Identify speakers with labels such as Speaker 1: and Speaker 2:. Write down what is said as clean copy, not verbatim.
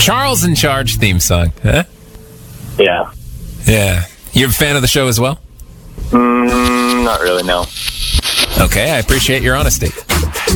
Speaker 1: Charles in Charge theme song, huh?
Speaker 2: Yeah.
Speaker 1: Yeah. You're a fan of the show as well?
Speaker 2: Not really, no.
Speaker 1: Okay, I appreciate your honesty.